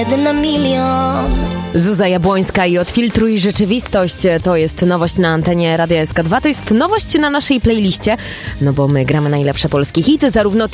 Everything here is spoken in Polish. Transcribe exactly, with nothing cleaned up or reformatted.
Jeden na milion. Zuza Jabłońska i Odfiltruj rzeczywistość to jest nowość na antenie Radia S K dwa. To jest nowość na naszej playliście, no bo my gramy najlepsze polskie hity, zarówno